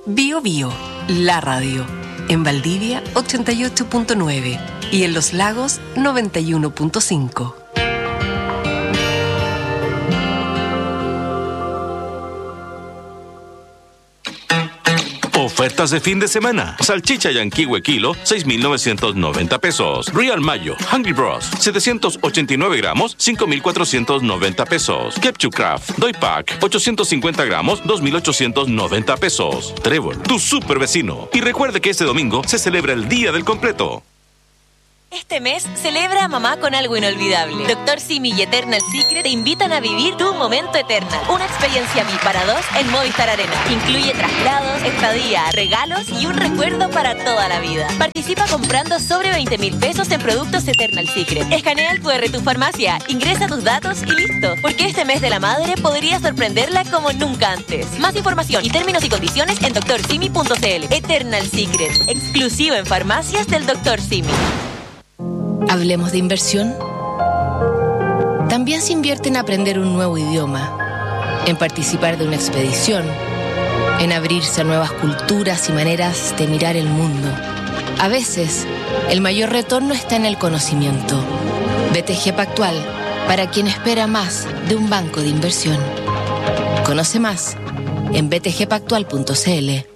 Bio Bio, la radio. En Valdivia, 88.9 y en Los Lagos, 91.5. Ofertas de fin de semana. Salchicha Yanquiwe kilo, 6,990 pesos. Real Mayo, Hungry Bros, 789 gramos, 5,490 pesos. Ketchup Kraft, Doy Pack, 850 gramos, 2,890 pesos. Trébol, tu super vecino. Y recuerde que este domingo se celebra el Día del Completo. Este mes, celebra a mamá con algo inolvidable. Dr. Simi y Eternal Secret te invitan a vivir tu momento Eternal. Una experiencia VIP para dos en Movistar Arena. Incluye traslados, estadía, regalos y un recuerdo para toda la vida. Participa comprando sobre 20,000 pesos en productos Eternal Secret. Escanea el QR tu farmacia, ingresa tus datos y listo. Porque este mes de la madre podría sorprenderla como nunca antes. Más información y términos y condiciones en drsimi.cl. Eternal Secret, exclusivo en farmacias del Dr. Simi. Hablemos de inversión. También se invierte en aprender un nuevo idioma, en participar de una expedición, en abrirse a nuevas culturas y maneras de mirar el mundo. A veces, el mayor retorno está en el conocimiento. BTG Pactual, para quien espera más de un banco de inversión. Conoce más en btgpactual.cl.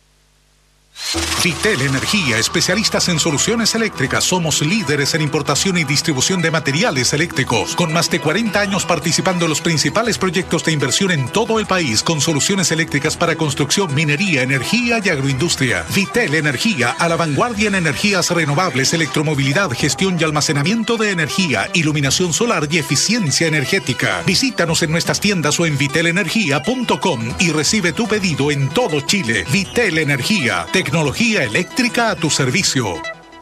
Vitel Energía, especialistas en soluciones eléctricas. Somos líderes en importación y distribución de materiales eléctricos, con más de 40 años participando en los principales proyectos de inversión en todo el país, con soluciones eléctricas para construcción, minería, energía y agroindustria. Vitel Energía, a la vanguardia en energías renovables, electromovilidad, gestión y almacenamiento de energía, iluminación solar y eficiencia energética. Visítanos en nuestras tiendas o en vitelenergia.com y recibe tu pedido en todo Chile. Vitel Energía, tecnología eléctrica a tu servicio.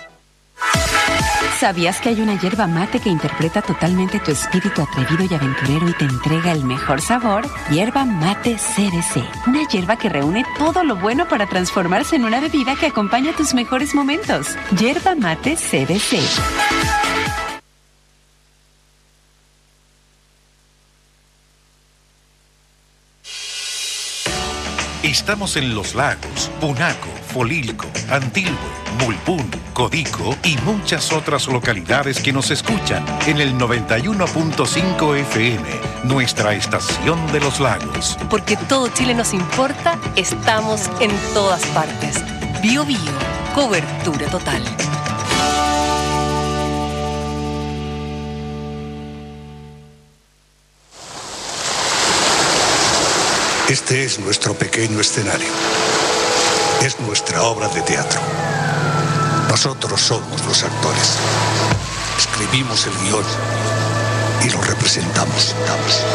¿Sabías que hay una yerba mate que interpreta totalmente tu espíritu atrevido y aventurero y te entrega el mejor sabor? Yerba mate CBC. Una yerba que reúne todo lo bueno para transformarse en una bebida que acompaña tus mejores momentos. Yerba mate CBC. Estamos en Los Lagos, Punaco, Folilco, Antilhue, Mulpún, Codico y muchas otras localidades que nos escuchan en el 91.5 FM, nuestra estación de Los Lagos. Porque todo Chile nos importa, estamos en todas partes. Bio Bio, cobertura total. Este es nuestro pequeño escenario. Es nuestra obra de teatro. Nosotros somos los actores. Escribimos el guión y lo representamos.